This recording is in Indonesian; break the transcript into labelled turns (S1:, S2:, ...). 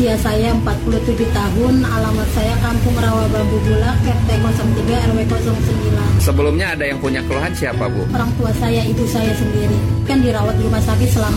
S1: Usia saya 47 tahun, alamat saya Kampung Rawa Bambu Bulak, RT 03 RW 09.
S2: Sebelumnya ada yang punya keluhan siapa, Bu?
S1: Orang tua saya, ibu saya sendiri. Kan dirawat di rumah sakit selama